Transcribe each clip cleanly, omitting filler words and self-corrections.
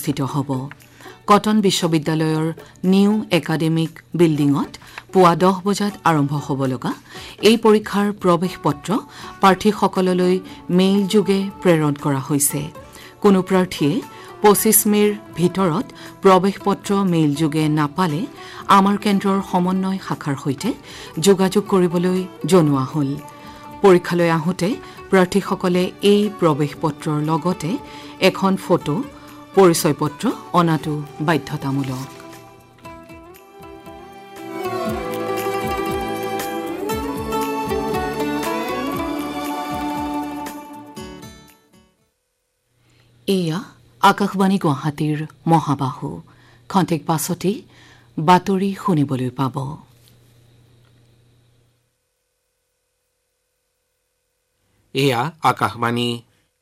অনুষ্ঠিত হ'ব। কটন বিশ্ববিদ্যালয়ৰ নিউ একাডেমিক বিল্ডিঙত পুৱা 10 বজাত আৰম্ভ হ'ব লগা এই পৰীক্ষাৰ প্ৰৱেশ পত্ৰ প্ৰাৰ্থীসকললৈ মেইল যোগে প্ৰেৰণ কৰা হৈছে। কোনো প্ৰাৰ্থীয়ে 25 মেৰ ভিতৰত প্ৰৱেশ পত্ৰ মেইল যোগে নাপালে আমাৰ কেন্দ্ৰৰ সমন্বয় শাখাৰ সৈতে যোগাযোগ কৰিবলৈ জনোৱা হ'ল। পৰীক্ষালৈ আহোঁতে প্ৰাৰ্থীসকলে এই প্ৰৱেশ পত্ৰৰ লগতে এখন ফটো পৰিচয় পত্ৰ অনাটো বাধ্যতামূলক। এয়া আকাশবাণী গুৱাহাটীৰ মহাবাহু। খন্তেক পাছতেই বাতৰি শুনিবলৈ পাব। এয়া আকাশবাণী।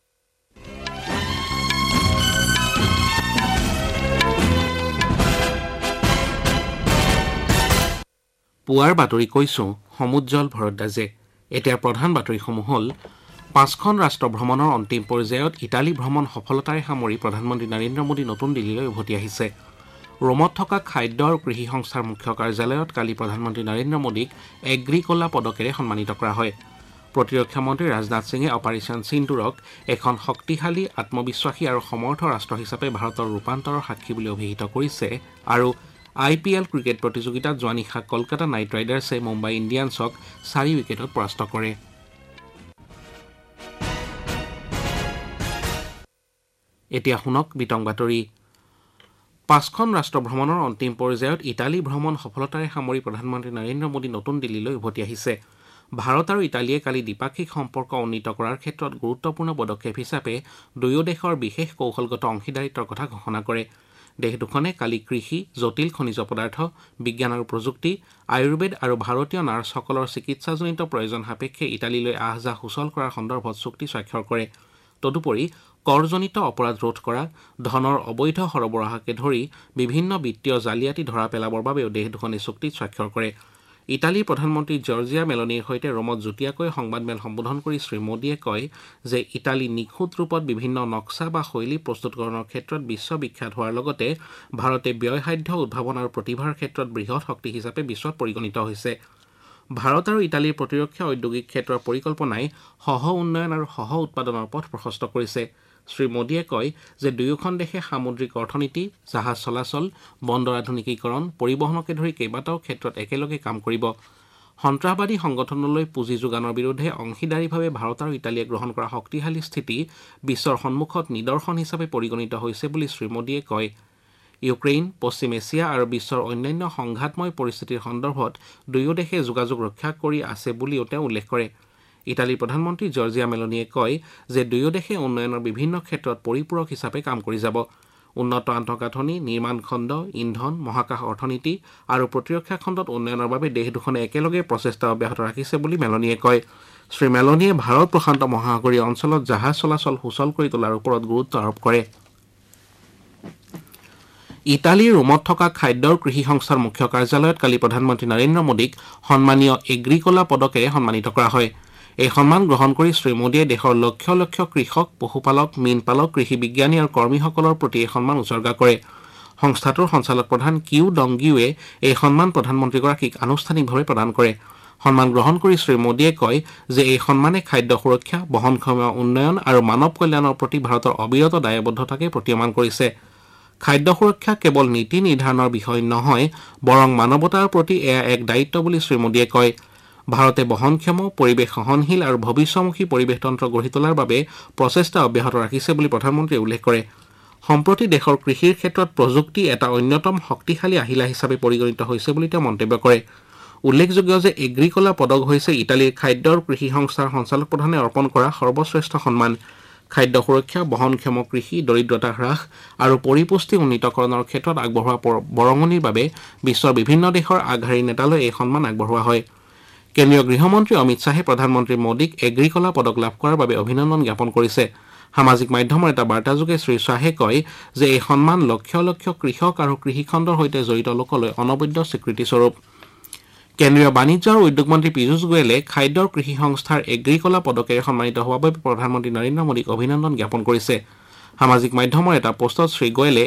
পুৱাৰ বাতৰি কৈছো সমুজ্জ্বল ভৰদ্বাজে। এতিয়া প্ৰধান বাতৰিসমূহ হ'ল 5খন ৰাষ্ট্ৰ ভ্ৰমণৰ অন্তিম পৰ্যায়ত ইটালী ভ্ৰমণ সফলতাৰে সামৰি প্ৰধানমন্ত্ৰী নৰেন্দ্ৰ মোদী নতুন দিল্লীলৈ উভতি আহিছে। ৰোমত থকা খাদ্য আৰু কৃষি সংস্থাৰ মুখ্য কাৰ্যালয়ত কালি প্ৰধানমন্ত্ৰী নৰেন্দ্ৰ মোদীক এগ্ৰিকোলা পদকেৰে সন্মানিত কৰা হয়। প্ৰতিৰক্ষা মন্ত্ৰী ৰাজনাথ সিঙে অপাৰেশ্যন সিন্দুৰক এখন শক্তিশালী আত্মবিশ্বাসী আৰু সমৰ্থ ৰাষ্ট্ৰ হিচাপে ভাৰতৰ ৰূপান্তৰৰ সাক্ষী বুলি অভিহিত কৰিছে আৰু IPL ক্ৰিকেট প্ৰতিযোগিতাত যোৱা নিশা কলকাতা নাইট ৰাইডাৰ্ছে মুম্বাই ইণ্ডিয়ানছক 4 উইকেটত পৰাস্ত কৰে। এতিয়া শুনক বিতং বাতৰি। 5খন ৰাষ্ট্ৰ ভ্ৰমণৰ অন্তিম পৰ্যায়ত ইটালী ভ্ৰমণ সফলতাৰে সামৰি প্ৰধানমন্ত্ৰী নৰেন্দ্ৰ মোদী নতুন দিল্লীলৈ উভতি আহিছে। ভাৰত আৰু ইটালীয়ে কালি দ্বিপাক্ষিক সম্পৰ্ক উন্নীত কৰাৰ ক্ষেত্ৰত গুৰুত্বপূৰ্ণ পদক্ষেপ হিচাপে দুয়ো দেশৰ বিশেষ কৌশলগত অংশীদাৰিত্বৰ কথা ঘোষণা কৰে। দেশ দুখনে কালি কৃষি, জটিল খনিজ পদাৰ্থ, বিজ্ঞান আৰু প্ৰযুক্তি, আয়ুৰ্বেদ আৰু ভাৰতীয় নাৰ্ছসকলৰ চিকিৎসাজনিত প্ৰয়োজন সাপেক্ষে ইটালীলৈ আহ-যাহ সুচল কৰাৰ সন্দৰ্ভত চুক্তি স্বাক্ষৰ কৰে। তদুপৰি কৰজনিত অপৰাধ ৰোধ কৰা, ধনৰ অবৈধ সৰবৰাহকে ধৰি বিভিন্ন বিত্তীয় জালিয়াতি ধৰা পেলাবৰ বাবেও দেশ দুখনে চুক্তিত স্বাক্ষৰ কৰে। ইটালীৰ প্ৰধানমন্ত্ৰী জৰ্জিয়া মেলনিৰ সৈতে ৰোমত যুটীয়াকৈ সংবাদমেল সম্বোধন কৰি শ্ৰীমোদীয়ে কয় যে ইটালী নিখুঁত ৰূপত বিভিন্ন নক্সা বা শৈলী প্ৰস্তুতকৰণৰ ক্ষেত্ৰত বিশ্ববিখ্যাত হোৱাৰ লগতে ভাৰতে ব্যয়সাধ্য উদ্ভাৱন আৰু প্ৰতিভাৰ ক্ষেত্ৰত বৃহৎ শক্তি হিচাপে বিশ্বত পৰিগণিত হৈছে। ভাৰত আৰু ইটালীৰ প্ৰতিৰক্ষা ঔদ্যোগিক ক্ষেত্ৰৰ পৰিকল্পনাই সহ উন্নয়ন আৰু সহ উৎপাদনৰ পথ প্ৰশস্ত কৰিছে। শ্ৰীমোদীয়ে কয় যে দুয়োখন দেশে সামুদ্ৰিক অৰ্থনীতি, জাহাজ চলাচল, বন্দৰ আধুনিকীকৰণ, পৰিবহণকে ধৰি কেইবাটাও ক্ষেত্ৰত একেলগে কাম কৰিব। সন্ত্ৰাসবাদী সংগঠনলৈ পুঁজি যোগানৰ বিৰুদ্ধে অংশীদাৰীভাৱে ভাৰত আৰু ইটালীয়ে গ্ৰহণ কৰা শক্তিশালী স্থিতি বিশ্বৰ সন্মুখত নিদৰ্শন হিচাপে পৰিগণিত হৈছে বুলি শ্ৰীমোদীয়ে কয়। ইউক্ৰেইন, পশ্চিম এছিয়া আৰু বিশ্বৰ অন্যান্য সংঘাতময় পৰিস্থিতিৰ সন্দৰ্ভত দুয়ো দেশে যোগাযোগ ৰক্ষা কৰি আছে বুলিও তেওঁ উল্লেখ কৰে। ইটালীৰ প্ৰধানমন্ত্ৰী জৰ্জিয়া মেলনিয়ে কয় যে দুয়ো দেশে উন্নয়নৰ বিভিন্ন ক্ষেত্ৰত পৰিপূৰক হিচাপে কাম কৰি যাব। উন্নত আন্তঃগাঁথনি, নিৰ্মাণ খণ্ড, ইন্ধন, মহাকাশ অৰ্থনীতি আৰু প্ৰতিৰক্ষা খণ্ডত উন্নয়নৰ বাবে দেশ দুখনে একেলগে প্ৰচেষ্টা অব্যাহত ৰাখিছে বুলি মেলনিয়ে কয়। শ্ৰী মেলনিয়ে ভাৰত প্ৰশান্ত মহাসাগৰীয় অঞ্চলত জাহাজ চলাচল সুচল কৰি তোলাৰ ওপৰত গুৰুত্ব আৰোপ কৰে। ইটালীৰ ৰোমত থকা খাদ্য আৰু কৃষি সংস্থাৰ মুখ্য কাৰ্যালয়ত কালি প্ৰধানমন্ত্ৰী নৰেন্দ্ৰ মোদীক সন্মানীয় এগ্ৰিকোলা পদকেৰে সন্মানিত কৰা হয়। এই সন্মান গ্ৰহণ কৰি শ্ৰীমোদীয়ে দেশৰ লক্ষ লক্ষ কৃষক, পশুপালক, মীনপালক, কৃষি বিজ্ঞানী আৰু কৰ্মীসকলৰ প্ৰতি এই সন্মান উৎসৰ্গা কৰে। সংস্থাটোৰ সঞ্চালক প্ৰধান কিউ ডংগিউৱে এই সন্মান প্ৰধানমন্ত্ৰীগৰাকীক আনুষ্ঠানিকভাৱে প্ৰদান কৰে। সন্মান গ্ৰহণ কৰি শ্ৰীমোদীয়ে কয় যে এই সন্মানে খাদ্য সুৰক্ষা, বহনক্ষম উন্নয়ন আৰু মানৱ কল্যাণৰ প্ৰতি ভাৰতৰ অবিৰত দায়বদ্ধতাকে প্ৰতীয়মান কৰিছে। খাদ্য সুৰক্ষা কেৱল নীতি নিৰ্ধাৰণৰ বিষয় নহয়, বৰং মানৱতাৰ প্ৰতি এয়া এক দায়িত্ব বুলি শ্ৰীমোদীয়ে কয়। ভাৰতে বহনক্ষম, পৰিৱেশ সহনশীল আৰু ভৱিষ্যমুখী পৰিৱেশতন্ত্ৰ গঢ়ি তোলাৰ বাবে প্ৰচেষ্টা অব্যাহত ৰাখিছে বুলি প্ৰধানমন্ত্ৰীয়ে উল্লেখ কৰে। সম্প্ৰতি দেশৰ কৃষিৰ ক্ষেত্ৰত প্ৰযুক্তি এটা অন্যতম শক্তিশালী আহিলা হিচাপে পৰিগণিত হৈছে বুলি তেওঁ মন্তব্য কৰে। উল্লেখযোগ্য যে এগ্ৰিকোলা পদক হৈছে ইটালীৰ খাদ্য আৰু কৃষি সংস্থাৰ সঞ্চালক প্ৰধানে অৰ্পণ কৰা সৰ্বশ্ৰেষ্ঠ সন্মান। খাদ্য সুৰক্ষা, বহনক্ষম কৃষি, দৰিদ্ৰতা হ্ৰাস আৰু পৰিপুষ্টি উন্নীতকৰণৰ ক্ষেত্ৰত আগবঢ়োৱা বৰঙণিৰ বাবে বিশ্বৰ বিভিন্ন দেশৰ আগশাৰীৰ নেতালৈ এই সন্মান আগবঢ়োৱা হয়। কেন্দ্ৰীয় গৃহমন্ত্ৰী অমিত শাহে প্ৰধানমন্ত্ৰী মোদীক এগ্ৰিকোলা পদক লাভ কৰাৰ বাবে অভিনন্দন জ্ঞাপন কৰিছে। সামাজিক মাধ্যমৰ এটা বাৰ্তাযোগে শ্ৰীশ্বাহে কয় যে এই সন্মান লক্ষ লক্ষ কৃষক আৰু কৃষিখণ্ডৰ সৈতে জড়িত লোকলৈ অনবদ্য স্বীকৃতিস্বৰূপ। কেন্দ্ৰীয় বাণিজ্য আৰু উদ্যোগ মন্ত্ৰী পীযুষ গোয়েলে খাদ্য আৰু কৃষি সংস্থাৰ এগ্ৰিকোলা পদকেৰে সন্মানিত হোৱাৰ বাবে প্ৰধানমন্ত্ৰী নৰেন্দ্ৰ মোদীক অভিনন্দন জ্ঞাপন কৰিছে। সামাজিক মাধ্যমৰ এটা পোষ্টত শ্ৰী গোয়েলে